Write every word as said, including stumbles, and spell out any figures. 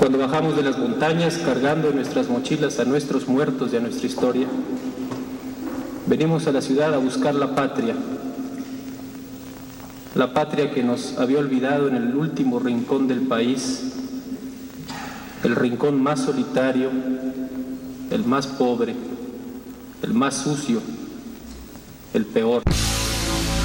Cuando bajamos de las montañas cargando en nuestras mochilas a nuestros muertos y a nuestra historia, venimos a la ciudad a buscar la patria, la patria que nos había olvidado en el último rincón del país, el rincón más solitario, el más pobre, el más sucio, el peor.